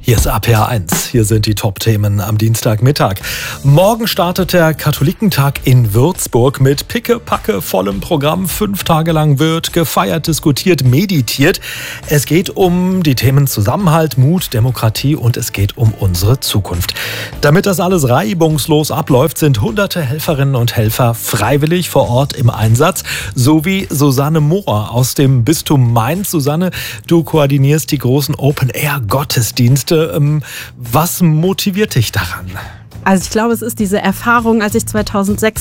Hier ist APA1. Hier sind die Top-Themen am Dienstagmittag. Morgen startet der Katholikentag in Würzburg mit pickepacke vollem Programm. 5 Tage lang wird gefeiert, diskutiert, meditiert. Es geht um die Themen Zusammenhalt, Mut, Demokratie und es geht um unsere Zukunft. Damit das alles reibungslos abläuft, sind hunderte Helferinnen und Helfer freiwillig vor Ort im Einsatz. So wie Susanne Mohr aus dem Bistum Mainz. Susanne, du koordinierst die großen Open-Air-Gottesdienste. Was motiviert dich daran? Also ich glaube, es ist diese Erfahrung, als ich 2006